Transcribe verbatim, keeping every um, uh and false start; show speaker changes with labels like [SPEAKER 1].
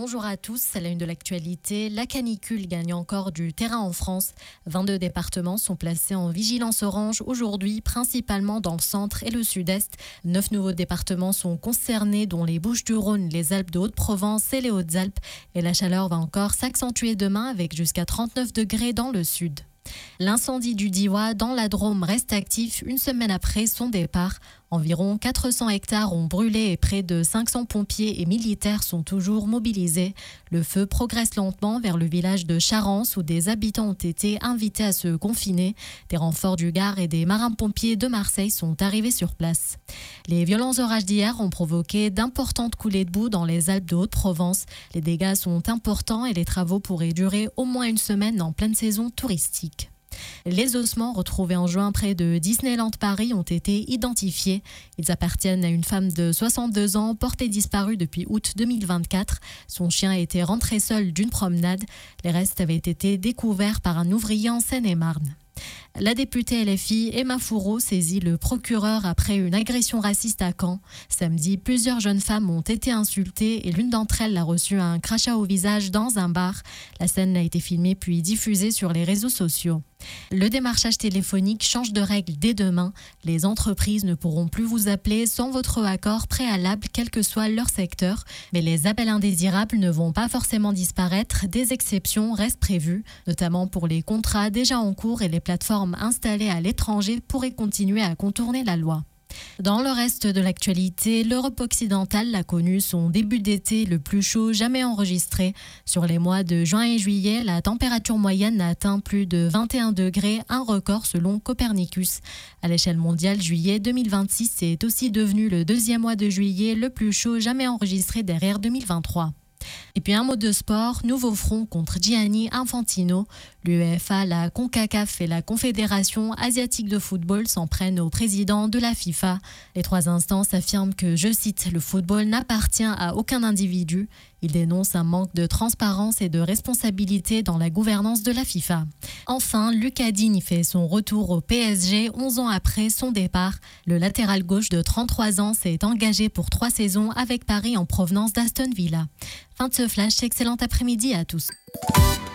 [SPEAKER 1] Bonjour à tous, c'est la une de l'actualité. La canicule gagne encore du terrain en France. vingt-deux départements sont placés en vigilance orange aujourd'hui, principalement dans le centre et le sud-est. Neuf nouveaux départements sont concernés, dont les Bouches-du-Rhône, les Alpes de Haute-Provence et les Hautes-Alpes. Et la chaleur va encore s'accentuer demain avec jusqu'à trente-neuf degrés dans le sud. L'incendie du Diois dans la Drôme reste actif une semaine après son départ. Environ quatre cents hectares ont brûlé et près de cinq cents pompiers et militaires sont toujours mobilisés. Le feu progresse lentement vers le village de Charence où des habitants ont été invités à se confiner. Des renforts du Gard et des marins-pompiers de Marseille sont arrivés sur place. Les violents orages d'hier ont provoqué d'importantes coulées de boue dans les Alpes de Haute-Provence. Les dégâts sont importants et les travaux pourraient durer au moins une semaine en pleine saison touristique. Les ossements retrouvés en juin près de Disneyland Paris ont été identifiés. Ils appartiennent à une femme de soixante-deux ans portée disparue depuis août deux mille vingt-quatre. Son chien était rentré seul d'une promenade. Les restes avaient été découverts par un ouvrier en Seine-et-Marne. La députée L F I Emma Fourreau saisit le procureur après une agression raciste à Caen. Samedi, plusieurs jeunes femmes ont été insultées et l'une d'entre elles a reçu un crachat au visage dans un bar. La scène a été filmée puis diffusée sur les réseaux sociaux. Le démarchage téléphonique change de règle dès demain. Les entreprises ne pourront plus vous appeler sans votre accord préalable, quel que soit leur secteur. Mais les appels indésirables ne vont pas forcément disparaître. Des exceptions restent prévues, notamment pour les contrats déjà en cours et les plateformes installées à l'étranger pourraient continuer à contourner la loi. Dans le reste de l'actualité, l'Europe occidentale a connu son début d'été le plus chaud jamais enregistré. Sur les mois de juin et juillet, la température moyenne a atteint plus de vingt et un degrés, un record selon Copernicus. À l'échelle mondiale, juillet deux mille vingt-six est aussi devenu le deuxième mois de juillet le plus chaud jamais enregistré derrière deux mille vingt-trois. Et puis un mot de sport, nouveau front contre Gianni Infantino. L'UEFA, la CONCACAF et la Confédération asiatique de football s'en prennent au président de la FIFA. Les trois instances affirment que, je cite, le football n'appartient à aucun individu. Ils dénoncent un manque de transparence et de responsabilité dans la gouvernance de la FIFA. Enfin, Lucas Digne fait son retour au P S G onze ans après son départ. Le latéral gauche de trente-trois ans s'est engagé pour trois saisons avec Paris en provenance d'Aston Villa. Fin de ce flash, excellent après-midi à tous.